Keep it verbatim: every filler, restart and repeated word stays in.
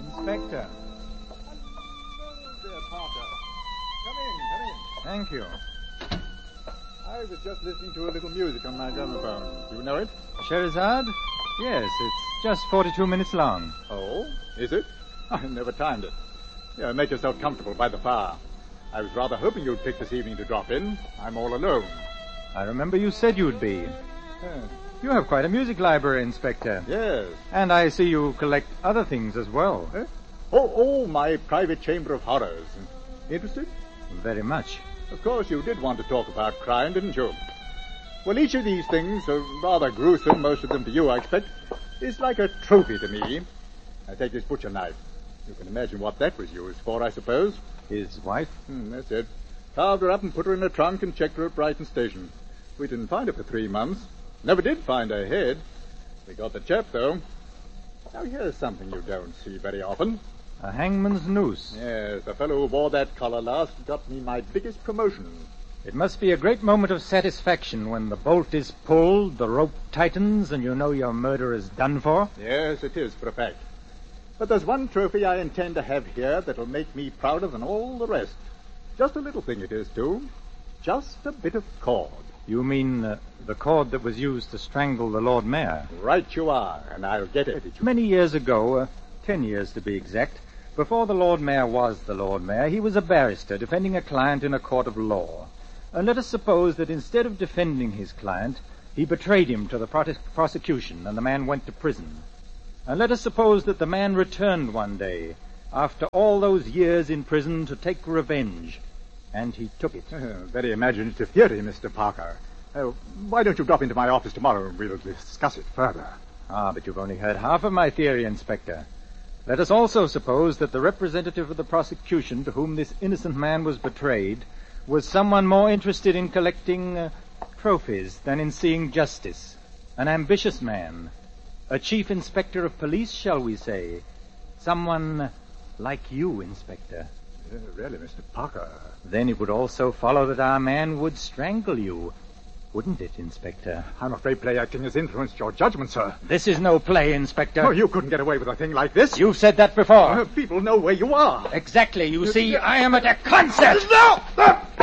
Inspector. Hello there, Parker. Come in, come in. Thank you. I was just listening to a little music on my gramophone. Do you know it? Scheherazade? Yes, it's just forty-two minutes long. Oh, is it? I never timed it. Yeah, make yourself comfortable by the fire. I was rather hoping you'd pick this evening to drop in. I'm all alone. I remember you said you'd be. Yeah. You have quite a music library, Inspector. Yes. And I see you collect other things as well. Eh? Oh, oh, my private chamber of horrors. Interested? Very much. Of course, you did want to talk about crime, didn't you? Well, each of these things, uh, rather gruesome, most of them to you, I expect, is like a trophy to me. I take this butcher knife. You can imagine what that was used for, I suppose. His wife? Hmm, that's it. Carved her up and put her in a trunk and checked her at Brighton Station. We didn't find her for three months. Never did find her head. We got the chap, though. Now, here's something you don't see very often. A hangman's noose. Yes, the fellow who wore that collar last got me my biggest promotion. It must be a great moment of satisfaction when the bolt is pulled, the rope tightens, and you know your murder is done for. Yes, it is, for a fact. But there's one trophy I intend to have here that'll make me prouder than all the rest. Just a little thing it is, too. Just a bit of cord. You mean uh, the cord that was used to strangle the Lord Mayor? Right you are, and I'll get it. Many years ago, uh, ten years to be exact, before the Lord Mayor was the Lord Mayor, he was a barrister defending a client in a court of law. And let us suppose that instead of defending his client, he betrayed him to the prot- prosecution and the man went to prison. And let us suppose that the man returned one day, after all those years in prison, to take revenge. And he took it. Uh, very imaginative theory, Mister Parker. Uh, why don't you drop into my office tomorrow and we'll discuss it further? Ah, but you've only heard half of my theory, Inspector. Let us also suppose that the representative of the prosecution to whom this innocent man was betrayed was someone more interested in collecting uh, trophies than in seeing justice. An ambitious man. A chief inspector of police, shall we say. Someone like you, Inspector. Uh, really, Mister Parker. Then it would also follow that our man would strangle you. Wouldn't it, Inspector? I'm afraid play acting has influenced your judgment, sir. This is no play, Inspector. Oh, you couldn't get away with a thing like this. You've said that before. Uh, people know where you are. Exactly. You see, I am at a concert. No!